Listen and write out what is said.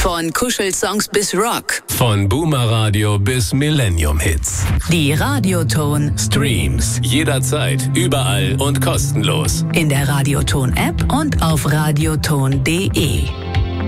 Von Kuschelsongs bis Rock. Von Boomer Radio bis Millennium Hits. Die Radioton Streams jederzeit, überall und kostenlos. in der Radioton App und auf radioton.de.